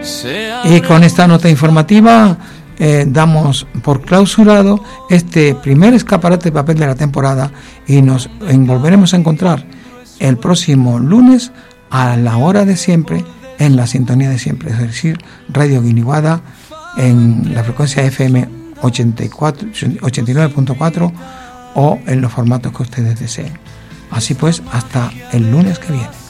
Y con esta nota informativa damos por clausurado este primer escaparate de papel de la temporada y nos volveremos a encontrar el próximo lunes a la hora de siempre, en la sintonía de siempre, es decir, Radio Guiniguada en la frecuencia FM 89.4 o en los formatos que ustedes deseen. Así pues, hasta el lunes que viene.